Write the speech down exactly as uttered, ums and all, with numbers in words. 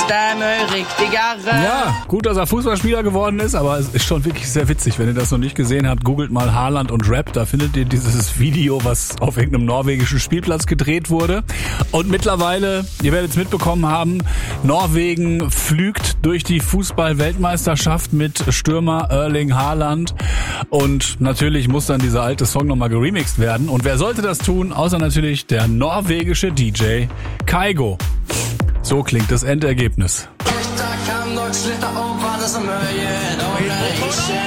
Ja, gut, dass er Fußballspieler geworden ist, aber es ist schon wirklich sehr witzig. Wenn ihr das noch nicht gesehen habt, googelt mal Haaland und Rap, da findet ihr dieses Video, was auf irgendeinem norwegischen Spielplatz gedreht wurde. Und mittlerweile, ihr werdet es mitbekommen haben, Norwegen flügt durch die Fußball-Weltmeisterschaft mit Stürmer Erling Haaland. Und natürlich muss dann dieser alte Song nochmal geremixed werden. Und wer sollte das tun, außer natürlich der norwegische D J Kygo. So klingt das Endergebnis.